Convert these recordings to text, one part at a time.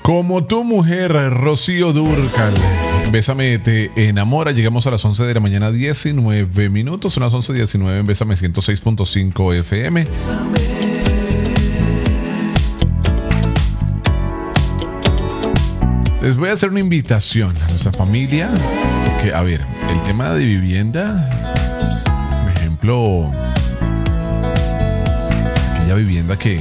Como tu mujer, Rocío Dúrcal. Bésame te enamora. Llegamos a las 11 de la mañana, 19 minutos. Son las 11:19 en Bésame 106.5 FM. Les voy a hacer una invitación a nuestra familia. Que, a ver, el tema de vivienda, por ejemplo, aquella vivienda que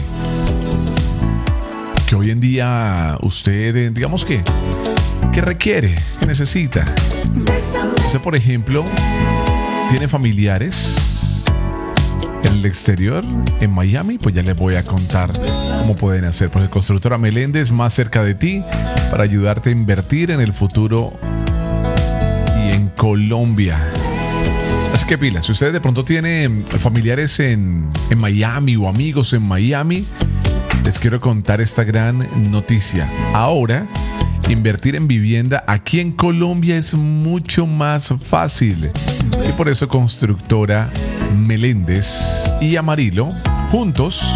hoy en día usted, digamos que requiere, que necesita. Usted, por ejemplo, tiene familiares en el exterior, en Miami, pues ya les voy a contar cómo pueden hacer. Porque Constructora Meléndez, más cerca de ti, para ayudarte a invertir en el futuro y en Colombia. Así que pilas, si usted de pronto tiene familiares en Miami o amigos en Miami, les quiero contar esta gran noticia. Ahora, invertir en vivienda aquí en Colombia es mucho más fácil. Y por eso Constructora Meléndez y Amarillo, juntos,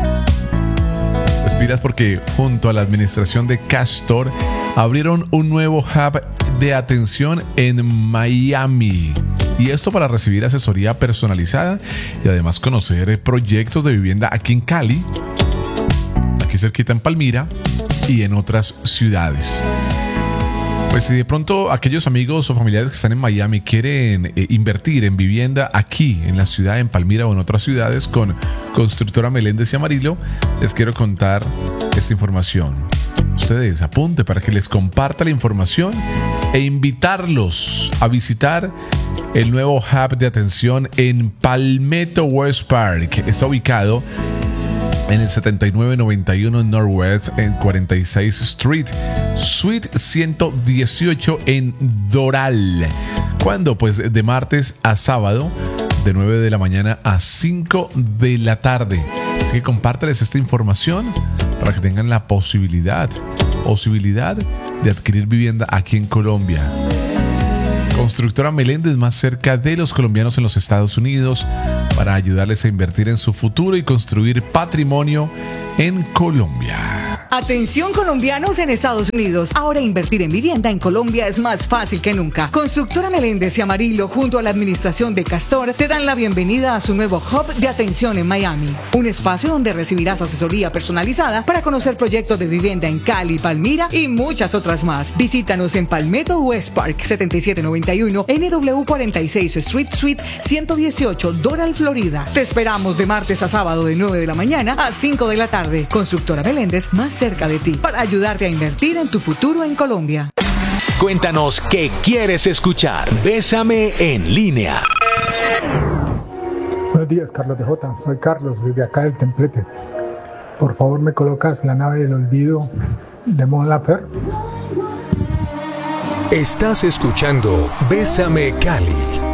pues pilas, porque junto a la administración de Castor, abrieron un nuevo hub de atención en Miami. Y esto para recibir asesoría personalizada y además conocer proyectos de vivienda aquí en Cali, aquí cerquita en Palmira y en otras ciudades. Pues si de pronto aquellos amigos o familiares que están en Miami quieren invertir en vivienda aquí en la ciudad, en Palmira o en otras ciudades, con Constructora Meléndez y Amarillo, les quiero contar esta información. Ustedes apunten para que les comparta la información e invitarlos a visitar el nuevo hub de atención en Palmetto West Park. Está ubicado en el 7991 Northwest en 46 Street, Suite 118 en Doral. ¿Cuándo? Pues de martes a sábado, de 9 de la mañana a 5 de la tarde. Así que compárteles esta información para que tengan la posibilidad de adquirir vivienda aquí en Colombia. Constructora Meléndez, más cerca de los colombianos en los Estados Unidos, para ayudarles a invertir en su futuro y construir patrimonio en Colombia. Atención colombianos en Estados Unidos. Ahora invertir en vivienda en Colombia es más fácil que nunca. Constructora Meléndez y Amarillo, junto a la administración de Castor, te dan la bienvenida a su nuevo hub de atención en Miami. Un espacio donde recibirás asesoría personalizada para conocer proyectos de vivienda en Cali, Palmira y muchas otras más. Visítanos en Palmetto West Park 7791 NW 46 Street, Suite 118, Doral, Florida. Te esperamos de martes a sábado de 9 de la mañana a 5 de la tarde. Constructora Meléndez, más cerca de ti, para ayudarte a invertir en tu futuro en Colombia. Cuéntanos qué quieres escuchar. Bésame en línea. Buenos días, Carlos de J. Soy Carlos, desde acá del Templete. Por favor, ¿me colocas La nave del olvido de Mon Laferte? Estás escuchando Bésame Cali.